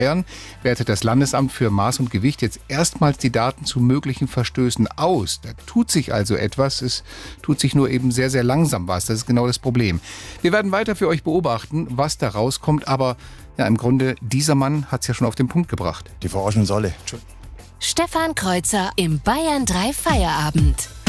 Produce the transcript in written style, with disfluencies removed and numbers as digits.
Bayern wertet das Landesamt für Maß und Gewicht jetzt erstmals die Daten zu möglichen Verstößen aus. Da tut sich also etwas, es tut sich nur eben sehr, sehr langsam was. Das ist genau das Problem. Wir werden weiter für euch beobachten, was da rauskommt, aber ja, im Grunde, dieser Mann hat es ja schon auf den Punkt gebracht. Die verarschen uns alle. Stefan Kreuzer im Bayern 3 Feierabend.